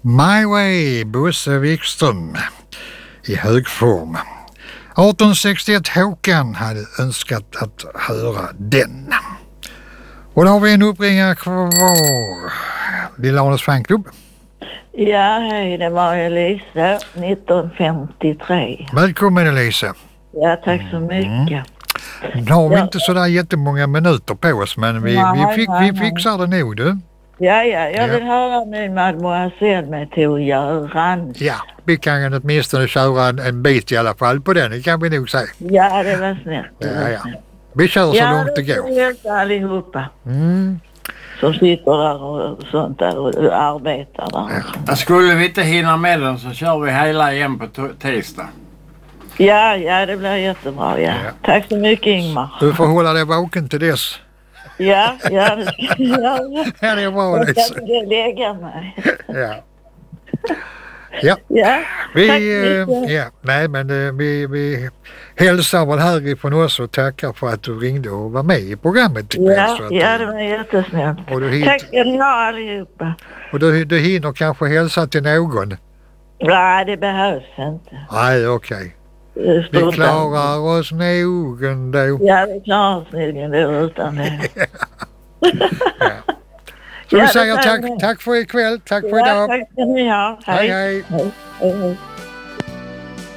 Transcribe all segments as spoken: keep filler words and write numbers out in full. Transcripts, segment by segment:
My Way, Bosse Wikström i hög form. arton sextioett Håkan hade önskat att höra den. Och då har vi en uppringare kvar. Lilla Arnes fanklubb. Ja, hej, det var Elisa, nitton femtiotre. Välkommen Elisa. Ja, tack så mycket. Mm. Nu har vi ja. inte sådär jättemånga minuter på oss, men vi, nej, vi, fick, nej, vi fixar det nog du. Ja, ja, jag ja. vill höra min mademoiselle med Tor-Göran. Ja, vi kan åtminstone köra en, en bit i alla fall på den, det kan vi nog säga. Ja, det var snällt. Det var ja, ja. snällt. Vi kör så ja, långt det går. Ja, det är allihopa. Mm. Som sitter där och sånt där och arbetar där. Ja. Skulle vi inte hinna med den så kör vi hela igen på t- tisdag. Ja, ja, det blir jättebra, ja. ja. Tack så mycket Ingmar. Du får hålla dig vaken till dess. Ja, ja, det ska jag göra. Ja, det är bra. Jag ska inte lägga mig. Ja. Ja. Ja, vi, tack mycket. Ja, nej men vi, vi hälsar väl härifrån oss och tackar för att du ringde och var med i programmet. Ja, så att, ja, det var jättesnällt. Och du hit, tack ska ni ha allihopa. Och du, du hinner kanske hälsa till någon? Nej, det behövs inte. Nej, okej. Okay. Vi klarar oss nog ändå. Ja, vi klarar oss nog ändå utan det. ja. Så vi ja, säger tack, tack för ikväll, tack för ja, idag. Tack ska ni ha. Hej, hej. hej. hej, hej.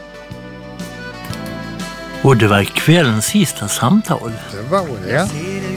Och det var kvällens sista samtal. Det var det, ja.